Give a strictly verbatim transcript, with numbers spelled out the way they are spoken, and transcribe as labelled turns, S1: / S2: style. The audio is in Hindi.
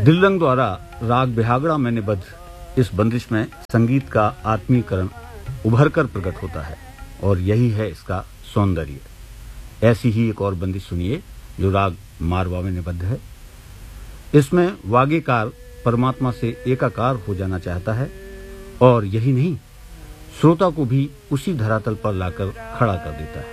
S1: दिल्लंग द्वारा राग बिहागड़ा में निबद्ध इस बंदिश में संगीत का आत्मीकरण उभर कर प्रकट होता है और यही है इसका सौंदर्य। ऐसी ही एक और बंदिश सुनिए जो राग मारवा में निबद्ध है। इसमें वागीकार परमात्मा से एकाकार हो जाना चाहता है और यही नहीं, श्रोता को भी उसी धरातल पर लाकर खड़ा कर देता है।